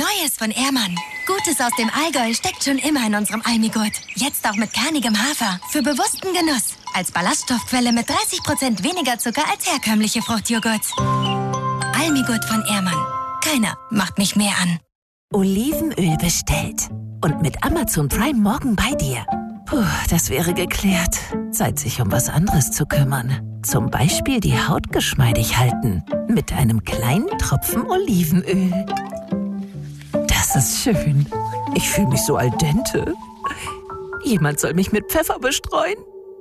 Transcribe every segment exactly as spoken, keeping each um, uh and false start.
Neues von Ehrmann. Gutes aus dem Allgäu steckt schon immer in unserem Almigurt. Jetzt auch mit kernigem Hafer. Für bewussten Genuss. Als Ballaststoffquelle mit dreißig Prozent weniger Zucker als herkömmliche Fruchtjoghurts. Almigurt von Ehrmann. Keiner macht mich mehr an. Olivenöl bestellt. Und mit Amazon Prime morgen bei dir. Puh, das wäre geklärt. Zeit, sich um was anderes zu kümmern. Zum Beispiel die Haut geschmeidig halten. Mit einem kleinen Tropfen Olivenöl. Das ist schön. Ich fühle mich so al dente. Jemand soll mich mit Pfeffer bestreuen.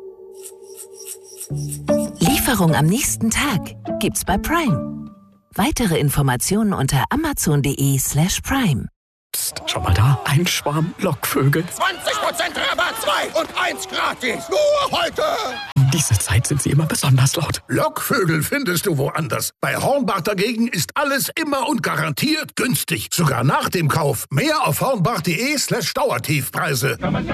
Lieferung am nächsten Tag gibt's bei Prime. Weitere Informationen unter amazon.de slash prime. Psst, schau mal da, ein Schwarm Lockvögel. zwanzig Prozent Rabatt, zwei und eins gratis. Nur heute. Um diese Zeit sind sie immer besonders laut. Lockvögel findest du woanders. Bei Hornbach dagegen ist alles immer und garantiert günstig. Sogar nach dem Kauf. Mehr auf hornbach.de slash Dauertiefpreise.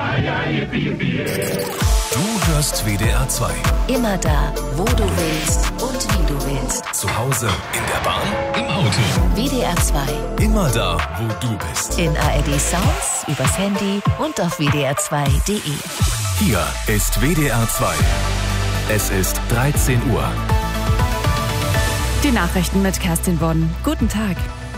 Du hörst W D R zwei. Immer da, wo du willst und wie du willst. Zu Hause, in der Bahn, im Auto. W D R zwei. Immer da, wo du bist. In A R D Sounds, übers Handy und auf w d r zwei punkt d e. Hier ist W D R zwei. Es ist dreizehn Uhr. Die Nachrichten mit Kerstin Bonn. Guten Tag.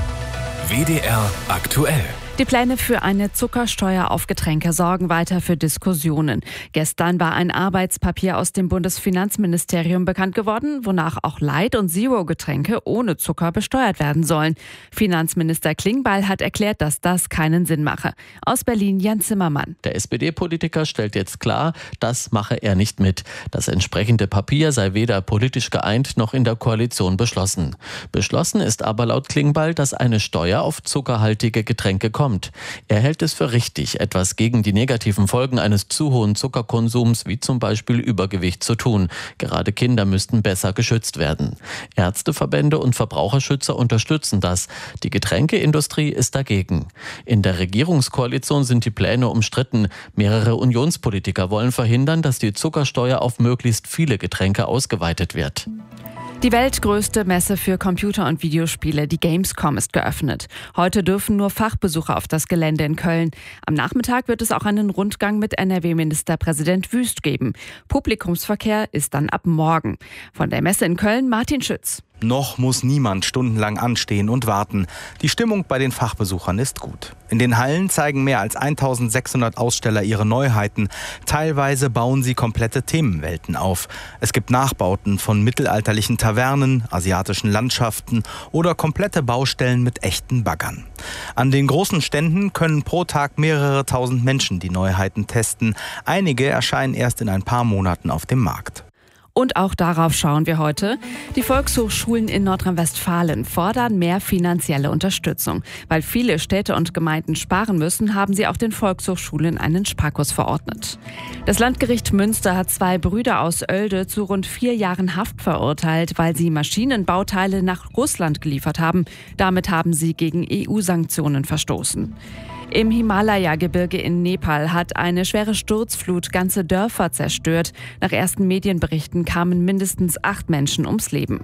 W D R aktuell. Die Pläne für eine Zuckersteuer auf Getränke sorgen weiter für Diskussionen. Gestern war ein Arbeitspapier aus dem Bundesfinanzministerium bekannt geworden, wonach auch Light- und Zero-Getränke ohne Zucker besteuert werden sollen. Finanzminister Klingbeil hat erklärt, dass das keinen Sinn mache. Aus Berlin Jan Zimmermann. Der S P D-Politiker stellt jetzt klar, das mache er nicht mit. Das entsprechende Papier sei weder politisch geeint noch in der Koalition beschlossen. Beschlossen ist aber laut Klingbeil, dass eine Steuer auf zuckerhaltige Getränke kommt. Er hält es für richtig, etwas gegen die negativen Folgen eines zu hohen Zuckerkonsums, wie zum Beispiel Übergewicht, zu tun. Gerade Kinder müssten besser geschützt werden. Ärzteverbände und Verbraucherschützer unterstützen das. Die Getränkeindustrie ist dagegen. In der Regierungskoalition sind die Pläne umstritten. Mehrere Unionspolitiker wollen verhindern, dass die Zuckersteuer auf möglichst viele Getränke ausgeweitet wird. Die weltgrößte Messe für Computer- und Videospiele, die Gamescom, ist geöffnet. Heute dürfen nur Fachbesucher auf das Gelände in Köln. Am Nachmittag wird es auch einen Rundgang mit N R W-Ministerpräsident Wüst geben. Publikumsverkehr ist dann ab morgen. Von der Messe in Köln Martin Schütz. Noch muss niemand stundenlang anstehen und warten. Die Stimmung bei den Fachbesuchern ist gut. In den Hallen zeigen mehr als eintausendsechshundert Aussteller ihre Neuheiten. Teilweise bauen sie komplette Themenwelten auf. Es gibt Nachbauten von mittelalterlichen Tavernen, asiatischen Landschaften oder komplette Baustellen mit echten Baggern. An den großen Ständen können pro Tag mehrere tausend Menschen die Neuheiten testen. Einige erscheinen erst in ein paar Monaten auf dem Markt. Und auch darauf schauen wir heute. Die Volkshochschulen in Nordrhein-Westfalen fordern mehr finanzielle Unterstützung. Weil viele Städte und Gemeinden sparen müssen, haben sie auch den Volkshochschulen einen Sparkurs verordnet. Das Landgericht Münster hat zwei Brüder aus Oelde zu rund vier Jahren Haft verurteilt, weil sie Maschinenbauteile nach Russland geliefert haben. Damit haben sie gegen E U-Sanktionen verstoßen. Im Himalaya-Gebirge in Nepal hat eine schwere Sturzflut ganze Dörfer zerstört. Nach ersten Medienberichten kamen mindestens acht Menschen ums Leben.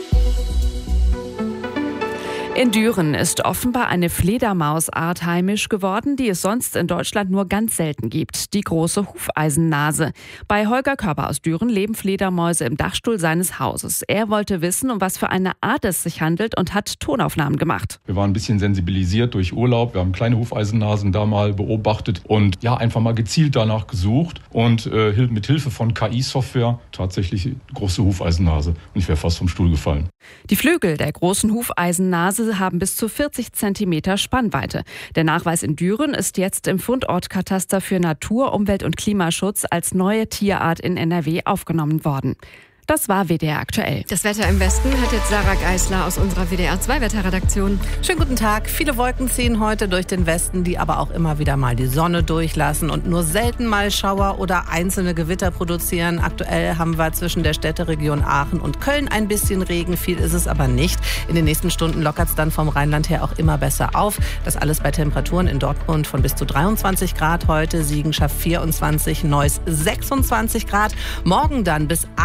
In Düren ist offenbar eine Fledermausart heimisch geworden, die es sonst in Deutschland nur ganz selten gibt. Die große Hufeisennase. Bei Holger Körber aus Düren leben Fledermäuse im Dachstuhl seines Hauses. Er wollte wissen, um was für eine Art es sich handelt und hat Tonaufnahmen gemacht. Wir waren ein bisschen sensibilisiert durch Urlaub. Wir haben kleine Hufeisennasen da mal beobachtet und ja, einfach mal gezielt danach gesucht und äh, mit Hilfe von K I-Software tatsächlich große Hufeisennase. Und ich wäre fast vom Stuhl gefallen. Die Flügel der großen Hufeisennase haben bis zu vierzig Zentimeter Spannweite. Der Nachweis in Düren ist jetzt im Fundortkataster für Natur, Umwelt und Klimaschutz als neue Tierart in N R W aufgenommen worden. Das war W D R aktuell. Das Wetter im Westen hat jetzt Sarah Geisler aus unserer W D R zwei Wetterredaktion. Schönen guten Tag. Viele Wolken ziehen heute durch den Westen, die aber auch immer wieder mal die Sonne durchlassen und nur selten mal Schauer oder einzelne Gewitter produzieren. Aktuell haben wir zwischen der Städteregion Aachen und Köln ein bisschen Regen. Viel ist es aber nicht. In den nächsten Stunden lockert es dann vom Rheinland her auch immer besser auf. Das alles bei Temperaturen in Dortmund von bis zu dreiundzwanzig Grad heute, Siegen schafft vierundzwanzig, Neuss sechsundzwanzig Grad. Morgen dann bis einunddreißig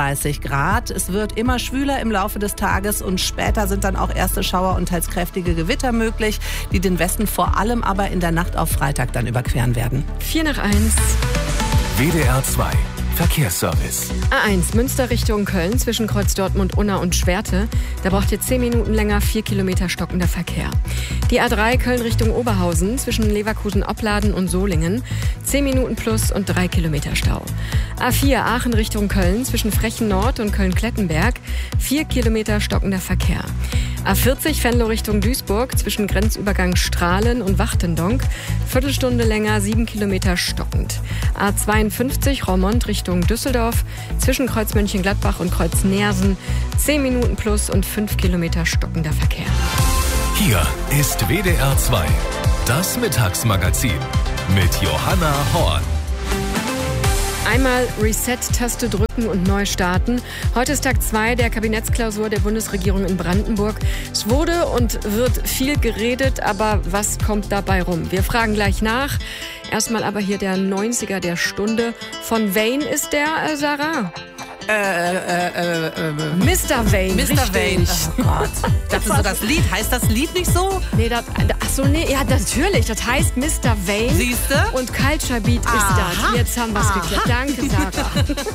einunddreißig Grad. Es wird immer schwüler im Laufe des Tages und später sind dann auch erste Schauer und teils kräftige Gewitter möglich, die den Westen vor allem aber in der Nacht auf Freitag dann überqueren werden. vier nach eins. W D R zwei Verkehrsservice. A eins, Münster Richtung Köln zwischen Kreuz Dortmund, Unna und Schwerte. Da braucht ihr zehn Minuten länger, vier Kilometer stockender Verkehr. Die A drei Köln Richtung Oberhausen zwischen Leverkusen, Opladen und Solingen. zehn Minuten plus und drei Kilometer Stau. A vier Aachen Richtung Köln zwischen Frechen Nord und Köln-Klettenberg. vier Kilometer stockender Verkehr. A vierzig Venlo Richtung Duisburg zwischen Grenzübergang Strahlen und Wachtendonk. Viertelstunde länger, sieben Kilometer stockend. A zweiundfünfzig Roermond Richtung Düsseldorf zwischen Kreuz Mönchengladbach und Kreuz Neersen. zehn Minuten plus und fünf Kilometer stockender Verkehr. Hier ist W D R zwei, das Mittagsmagazin mit Johanna Horn. Einmal Reset-Taste drücken und neu starten. Heute ist Tag zwei der Kabinettsklausur der Bundesregierung in Brandenburg. Es wurde und wird viel geredet, aber was kommt dabei rum? Wir fragen gleich nach. Erstmal aber hier der neunziger der Stunde. Von Wayne ist der, äh, Sarah? Äh, äh, äh, äh, Mister Wayne. Mister Wayne. Oh Gott. Das ist so das Lied. Heißt das Lied nicht so? Nee, das, ach so, nee, ja, natürlich. Das heißt Mister Wayne. Siehste? Und Culture Beat ist das. Jetzt haben wir es geklärt. Danke, Sarah.